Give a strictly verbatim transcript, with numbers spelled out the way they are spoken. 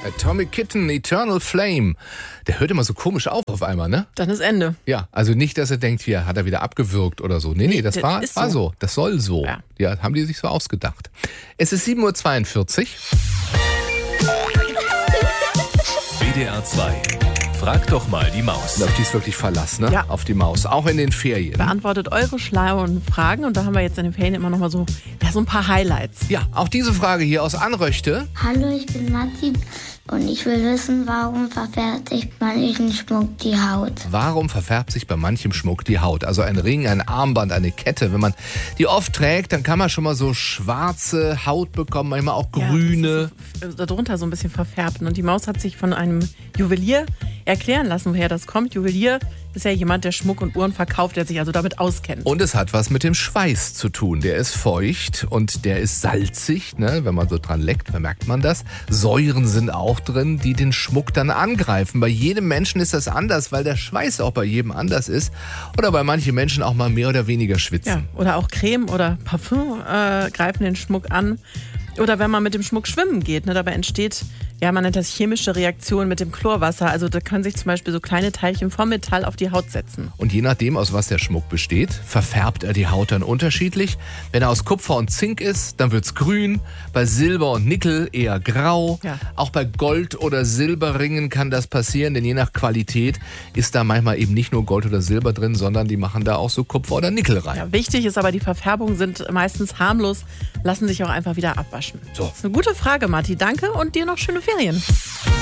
Atomic Kitten, Eternal Flame. Der hört immer so komisch auf auf einmal, ne? Dann ist Ende. Ja, also nicht, dass er denkt, hier hat er wieder abgewürgt oder so. Nee, nee, das, das war, ist war so. so. Das soll so. Ja. Ja, haben die sich so ausgedacht. Es ist sieben Uhr zweiundvierzig. W D R zwei. Frag doch mal die Maus. Und auf die ist wirklich Verlass, ne? Ja. Auf die Maus. Auch in den Ferien. Beantwortet eure schlauen Fragen und da haben wir jetzt in den Ferien immer noch mal so, ja, so ein paar Highlights. Ja, auch diese Frage hier aus Anröchte. Hallo, ich bin Matti und ich will wissen, warum verfärbt sich manchen Schmuck die Haut? Warum verfärbt sich bei manchem Schmuck die Haut? Also ein Ring, ein Armband, eine Kette. Wenn man die oft trägt, dann kann man schon mal so schwarze Haut bekommen, manchmal auch grüne. Ja, das ist darunter so ein bisschen verfärbt. Und die Maus hat sich von einem Juwelier erklären lassen, woher das kommt. Juwelier ist ja jemand, der Schmuck und Uhren verkauft, der sich also damit auskennt. Und es hat was mit dem Schweiß zu tun. Der ist feucht und der ist salzig. Ne? Wenn man so dran leckt, merkt man das. Säuren sind auch drin, die den Schmuck dann angreifen. Bei jedem Menschen ist das anders, weil der Schweiß auch bei jedem anders ist. Oder bei manchen Menschen auch mal mehr oder weniger schwitzen. Ja, oder auch Creme oder Parfüm äh, greifen den Schmuck an. Oder wenn man mit dem Schmuck schwimmen geht, ne, dabei entsteht, ja, man nennt das chemische Reaktion mit dem Chlorwasser. Also da können sich zum Beispiel so kleine Teilchen vom Metall auf die Haut setzen. Und je nachdem, aus was der Schmuck besteht, verfärbt er die Haut dann unterschiedlich. Wenn er aus Kupfer und Zink ist, dann wird's grün. Bei Silber und Nickel eher grau. Ja. Auch bei Gold- oder Silberringen kann das passieren, denn je nach Qualität ist da manchmal eben nicht nur Gold oder Silber drin, sondern die machen da auch so Kupfer oder Nickel rein. Ja, wichtig ist aber, die Verfärbungen sind meistens harmlos, lassen sich auch einfach wieder abwaschen. So. Das ist eine gute Frage, Matti. Danke und dir noch schöne Ferien.